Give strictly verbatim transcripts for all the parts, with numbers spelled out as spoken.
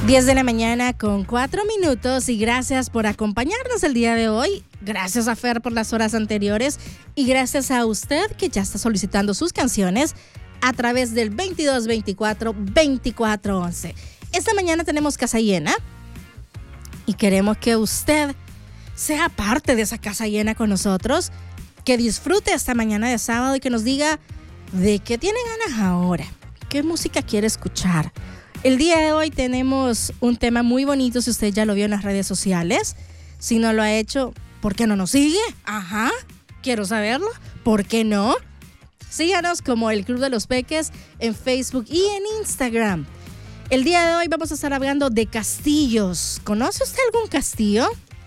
diez de la mañana con cuatro minutos y gracias por acompañarnos el día de hoy. Gracias a Fer por las horas anteriores y gracias a usted que ya está solicitando sus canciones a través del veintidós veinticuatro veinticuatro once. Esta mañana tenemos casa llena y queremos que usted sea parte de esa casa llena con nosotros, que disfrute esta mañana de sábado y que nos diga de qué tiene ganas ahora, qué música quiere escuchar. El día de hoy tenemos un tema muy bonito, si usted ya lo vio en las redes sociales. Si no lo ha hecho, ¿por qué no nos sigue? Ajá, quiero saberlo. ¿Por qué no? Síganos como el Club de los Peques en Facebook y en Instagram. El día de hoy vamos a estar hablando de castillos. ¿Conoce usted algún castillo?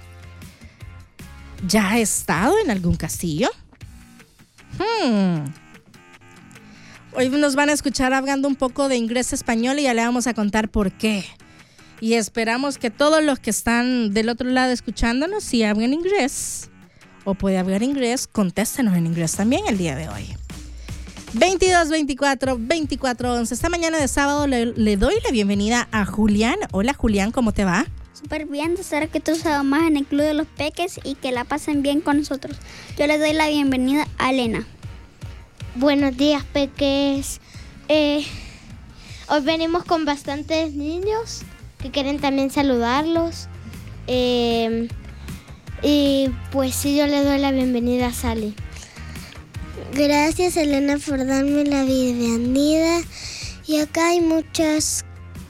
¿Ya ha estado en algún castillo? Hmm... Hoy nos van a escuchar hablando un poco de inglés español y ya le vamos a contar por qué. Y esperamos que todos los que están del otro lado escuchándonos, si hablan inglés o puede hablar inglés, contéstenos en inglés también el día de hoy. veintidós veinticuatro veinticuatro once. Esta mañana de sábado le, le doy la bienvenida a Julián. Hola Julián, ¿cómo te va? Súper bien, desear que tú seas más en el Club de los Peques y que la pasen bien con nosotros. Yo les doy la bienvenida a Elena. Buenos días, peques. Eh, hoy venimos con bastantes niños que quieren también saludarlos. Eh, y pues sí, yo le doy la bienvenida a Sally. Gracias, Elena, por darme la bienvenida. Y acá hay muchos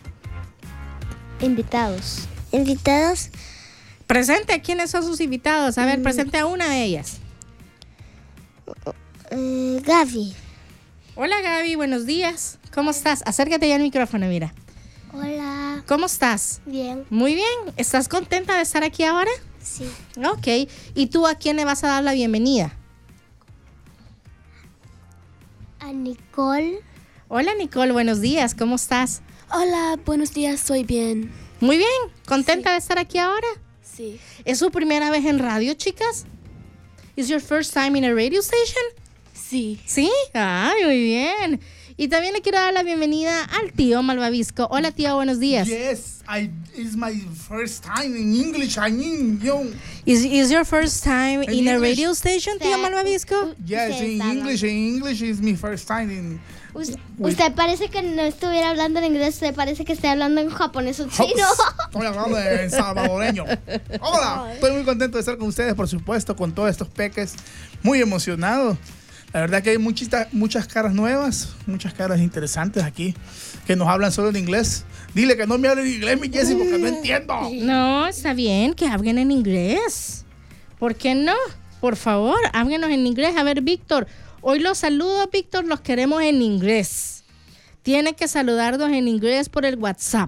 invitados. ¿Invitados? Presente, ¿quiénes son sus invitados? A ver, mm. presente a una de ellas. Uh, Gaby. Hola Gaby, buenos días. ¿Cómo estás? Acércate ya al micrófono, mira. Hola. ¿Cómo estás? Bien. Muy bien. ¿Estás contenta de estar aquí ahora? Sí. Ok. ¿Y tú a quién le vas a dar la bienvenida? A Nicole. Hola Nicole, buenos días. ¿Cómo estás? Hola, buenos días. Soy bien. Muy bien. ¿Contenta sí. de estar aquí ahora? Sí. ¿Es su primera vez en radio, chicas? ¿Is your first time in a radio station? Sí. ¿Sí? Ay, muy bien. Y también le quiero dar la bienvenida al tío Malvavisco. Hola, tío, buenos días. Yes, I, it's my first time in English. I mean, yo. Is, is your first time in, in a English? radio station, tío Malvavisco? Yes, in English. In English is my first time in... Usted, usted parece que no estuviera hablando en inglés, usted parece que está hablando en japonés o chino. Estoy hablando en salvadoreño. Hola, estoy muy contento de estar con ustedes, por supuesto, con todos estos peques. Muy emocionado. La verdad que hay muchas, muchas caras nuevas, muchas caras interesantes aquí que nos hablan solo en inglés. Dile que no me hablen en inglés, mi Jessie, porque no entiendo. No, está bien que hablen en inglés. ¿Por qué no? Por favor, háblenos en inglés. A ver, Víctor, hoy los saludos, Víctor, los queremos en inglés. Tiene que saludarnos en inglés por el WhatsApp.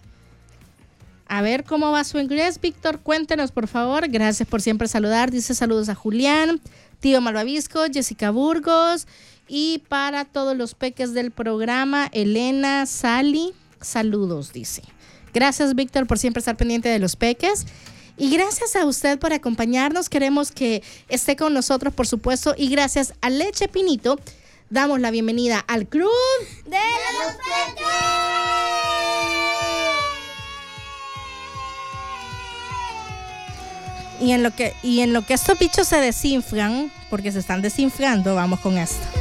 A ver cómo va su inglés, Víctor. Cuéntenos, por favor. Gracias por siempre saludar. Dice saludos a Julián, tío Malvavisco, Jessica Burgos y para todos los peques del programa, Elena, Sally, saludos, dice. Gracias, Víctor, por siempre estar pendiente de los peques. Y gracias a usted por acompañarnos. Queremos que esté con nosotros, por supuesto. Y gracias a Leche Pinito, damos la bienvenida al Club de los Peques. Y en lo que, y en lo que estos bichos se desinflan, porque se están desinflando, vamos con esto.